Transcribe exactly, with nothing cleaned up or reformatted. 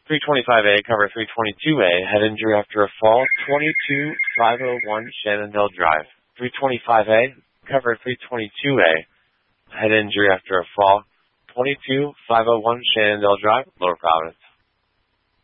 three twenty-five A, cover three twenty-two A, head injury after a fall, twenty-two five oh one Shenandoah Drive. three twenty-five A, cover three twenty-two A, head injury after a fall, twenty-two five oh one Shenandoah Drive, Lower Providence.